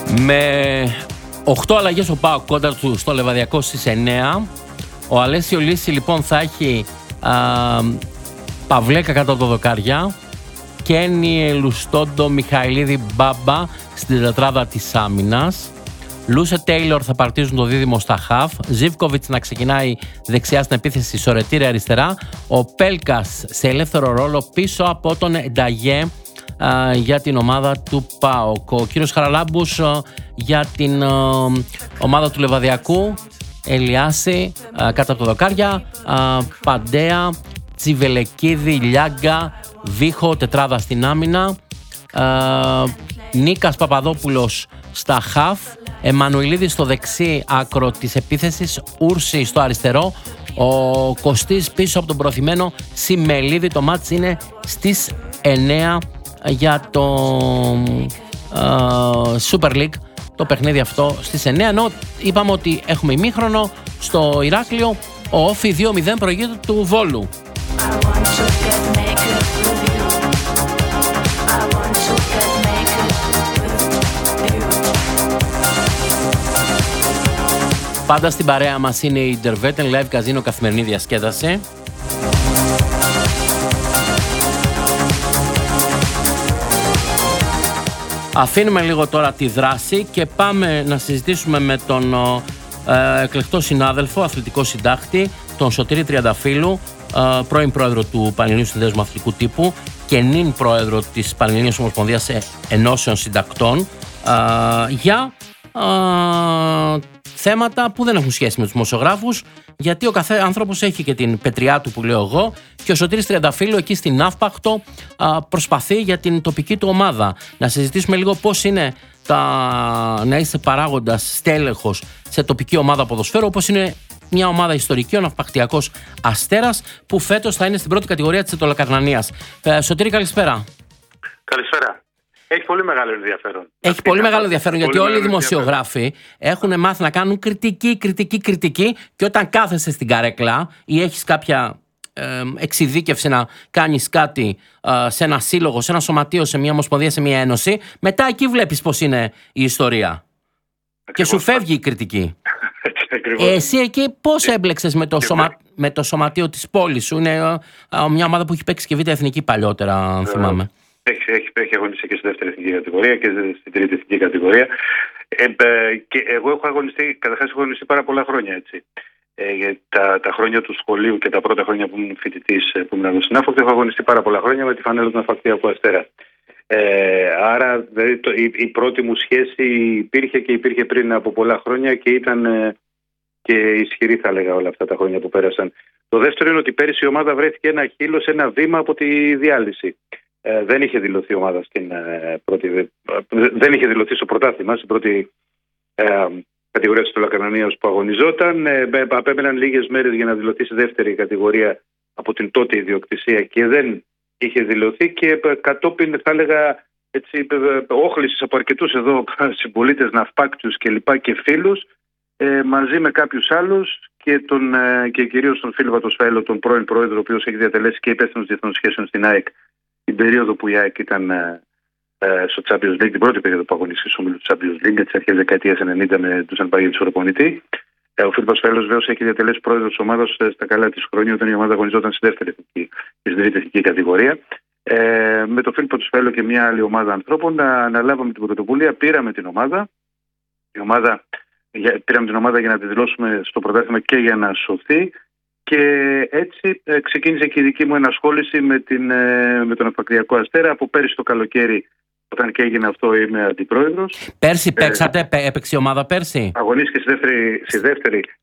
Με 8 αλλαγές ο ΠΑΟΚ κόντρα του στο Λεβαδιακό στις 9. Ο Αλέσιο Λύση λοιπόν θα έχει Παυλέκα κατά το δοκάρια, Κένι Λουστόντο, Μιχαηλίδη, Μπάμπα στην τετράδα της άμυνας. Λούσε Τέιλορ θα παρτίζουν το δίδυμο στα χαφ. Ζίβκοβιτς να ξεκινάει δεξιά στην επίθεση, Σορετήρη αριστερά. Ο Πέλκας σε ελεύθερο ρόλο πίσω από τον Νταγιέ για την ομάδα του ΠΑΟΚ. Ο κύριος Χαραλάμπους για την ομάδα του Λεβαδιακού. Ελιάση κάτω από το δοκάρια. Παντέα, Τσιβελεκίδη, Λιάγκα, Βίχο, τετράδα στην άμυνα. Νίκας Παπαδόπουλος στα χαφ. Εμμανουηλίδης στο δεξί άκρο της επίθεσης. Ούρση στο αριστερό. Ο Κωστής πίσω από τον προωθημένο Σιμελίδη. Το μάτς είναι στις 9 για το Super League. Το παιχνίδι αυτό στις 9. Ενώ είπαμε ότι έχουμε ημίχρονο στο Ηράκλειο. Ο Όφι 2-0 προηγείται του Βόλου. Πάντα στην παρέα μας είναι η Derveten Live Casino, καθημερινή διασκέδαση. Αφήνουμε λίγο τώρα τη δράση και πάμε να συζητήσουμε με τον εκλεκτό συνάδελφο, αθλητικό συντάκτη, τον Σωτήρη Τριανταφύλου, πρώην πρόεδρο του Πανελληνίου Συνδέσμου Αθλητικού Τύπου και νυν πρόεδρο της Πανελληνίας Ομοσπονδίας Ενώσεων Συντακτών, για θέματα που δεν έχουν σχέση με τους δημοσιογράφους, γιατί ο κάθε άνθρωπος έχει και την πετριά του που λέω εγώ, και ο Σωτήρης Τριανταφύλου εκεί στην Ναύπακτο προσπαθεί για την τοπική του ομάδα. Να συζητήσουμε λίγο πώς είναι να είσαι παράγοντας, στέλεχος σε τοπική ομάδα ποδοσφαίρου, όπως είναι μια ομάδα ιστορική, ο Ναυπακτιακός Αστέρας, που φέτος θα είναι στην πρώτη κατηγορία της Ετωλοκαρνανίας. Σωτήρη, καλησπέρα. Καλησπέρα. Έχει πολύ μεγάλο ενδιαφέρον. Έχει πολύ μεγάλο ενδιαφέρον, γιατί όλοι οι δημοσιογράφοι έχουν μάθει να κάνουν κριτική, και όταν κάθεσαι στην καρέκλα ή έχεις κάποια εξειδίκευση να κάνεις κάτι σε ένα σύλλογο, σε ένα σωματείο, σε μια ομοσπονδία, σε μια ένωση, μετά εκεί βλέπεις πώς είναι η ιστορία. Ακριβώς. Και σου φεύγει η κριτική. Εσύ εκεί πώς έμπλεξες με το σωματείο της πόλης σου? Είναι μια ομάδα που έχει παίξει και β' εθνική παλιότερα, αν θυμάμαι. Έχει αγωνιστεί και στη δεύτερη εθνική κατηγορία και στην τρίτη εθνική κατηγορία. Και εγώ έχω αγωνιστεί πάρα πολλά χρόνια, έτσι. Τα χρόνια του σχολείου και τα πρώτα χρόνια που ήμουν φοιτητής, που ήμουν εδώ στην Ναύπακτο, έχω αγωνιστεί πάρα πολλά χρόνια με τη φανέλα του Ναυπακτιακού Αστέρα. Άρα δηλαδή, η πρώτη μου σχέση υπήρχε πριν από πολλά χρόνια και ήταν και ισχυρή, θα έλεγα, όλα αυτά τα χρόνια που πέρασαν. Το δεύτερο είναι ότι πέρυσι η ομάδα βρέθηκε ένα χείλος, ένα βήμα από τη διάλυση. Δεν είχε δηλωθεί η ομάδα δεν είχε δηλωθεί στο πρωτάθλημα, στην πρώτη κατηγορία της Ετωλοκαρνανίας που αγωνιζόταν. Απέμεναν λίγες μέρες για να δηλωθεί στη δεύτερη κατηγορία από την τότε ιδιοκτησία και δεν είχε δηλωθεί, και κατόπιν, θα έλεγα, όχλησης από αρκετούς εδώ συμπολίτες, ναυπάκτιους και φίλους, μαζί με κάποιους άλλους και κυρίως τον Φίλιππο Βατοσφαίλο, τον πρώην πρόεδρο, ο οποίος έχει διατελέσει και υπεύθυνος διεθνών σχέσεων στην ΑΕΚ την περίοδο που η ΑΕΚ ήταν στο Champions League, την πρώτη περίοδο που αγωνίστηκε στο όμιλο του Champions League, τις αρχές δεκαετίας 90 με τον Σανπάγη προπονητή. Ο Φίλιππος Βατοσφαίλος βέβαια έχει διατελέσει πρόεδρο της ομάδας στα καλά της χρόνια, όταν η ομάδα αγωνιζόταν στη δεύτερη εθνική και στην τρίτη εθνική κατηγορία. Με τον Φίλιππο Βατοσφαίλο και μια άλλη ομάδα ανθρώπων να αναλάβαμε την πρωτοβουλία, πήραμε την ομάδα για να τη δηλώσουμε στο πρωτάθλημα και για να σωθεί. Και έτσι ξεκίνησε και η δική μου ενασχόληση με τον Ναυπακτιακό Αστέρα. Από πέρυσι το καλοκαίρι, όταν και έγινε αυτό, είμαι αντιπρόεδρος. Πέρσι παίξατε, έπαιξε η ομάδα πέρσι? Αγωνίστηκε στη δεύτερη